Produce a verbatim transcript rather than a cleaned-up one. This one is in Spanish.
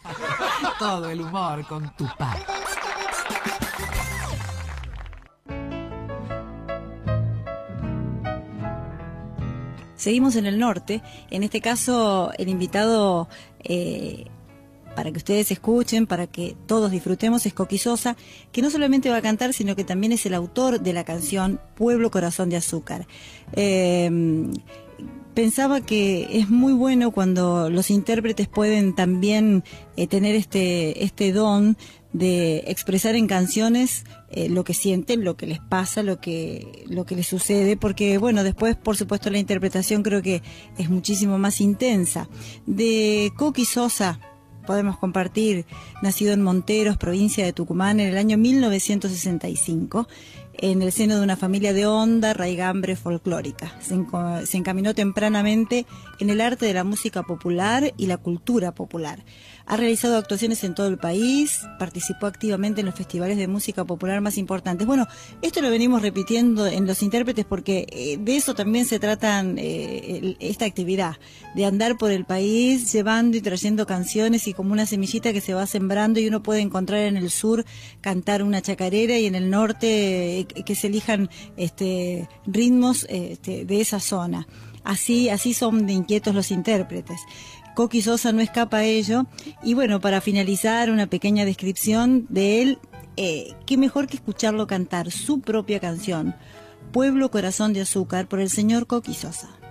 Todo el humor con Tupac. Seguimos en el norte. En este caso, el invitado, eh, para que ustedes escuchen, para que todos disfrutemos, es Coqui Sosa, que no solamente va a cantar, sino que también es el autor de la canción Pueblo Corazón de Azúcar. Eh, pensaba que es muy bueno cuando los intérpretes pueden también eh, tener este, este don de expresar en canciones eh, lo que sienten, lo que les pasa, lo que, lo que les sucede, porque bueno, después por supuesto la interpretación creo que es muchísimo más intensa. De Coqui Sosa podemos compartir, nacido en Monteros, provincia de Tucumán, en el año mil novecientos sesenta y cinco, en el seno de una familia de honda raigambre folclórica. Se, enco se encaminó tempranamente en el arte de la música popular y la cultura popular. Ha realizado actuaciones en todo el país, participó activamente en los festivales de música popular más importantes. Bueno, esto lo venimos repitiendo en los intérpretes porque eh, de eso también se trata eh, esta actividad, de andar por el país llevando y trayendo canciones y como una semillita que se va sembrando y uno puede encontrar en el sur cantar una chacarera y en el norte eh, que se elijan este, ritmos este, de esa zona. Así, así son de inquietos los intérpretes. Coqui Sosa no escapa a ello. Y bueno, para finalizar, una pequeña descripción de él. Eh, qué mejor que escucharlo cantar su propia canción, Pueblo Corazón de Azúcar, por el señor Coqui Sosa.